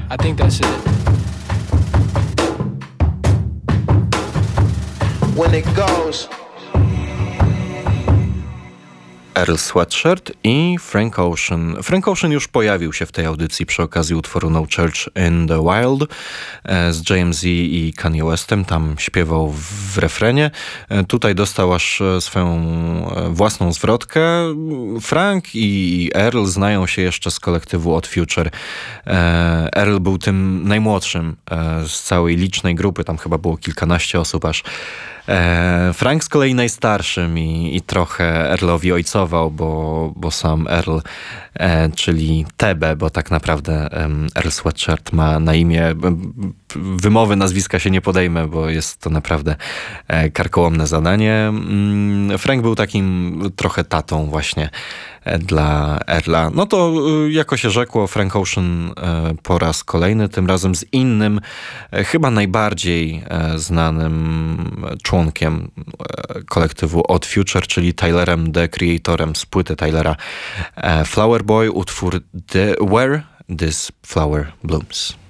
I think that's it. When it goes. Earl Sweatshirt i Frank Ocean. Frank Ocean już pojawił się w tej audycji przy okazji utworu No Church in the Wild z JMZ i Kanye Westem. Tam śpiewał w refrenie. Tutaj dostał aż swoją własną zwrotkę. Frank i Earl znają się jeszcze z kolektywu Odd Future. Earl był tym najmłodszym z całej licznej grupy. Tam chyba było kilkanaście osób aż. Frank z kolei najstarszym i trochę Earlowi ojcował, bo sam Earl, czyli Tebe, bo tak naprawdę Earl Sweatshirt ma na imię, wymowy nazwiska się nie podejmę, bo jest to naprawdę karkołomne zadanie. Frank był takim trochę tatą właśnie dla Earla. No to jako się rzekło, Frank Ocean po raz kolejny, tym razem z innym, chyba najbardziej znanym członkiem kolektywu Odd Future, czyli Tylerem, The Creatorem z płyty Tylera Flower Boy, utwór Where This Flower Blooms.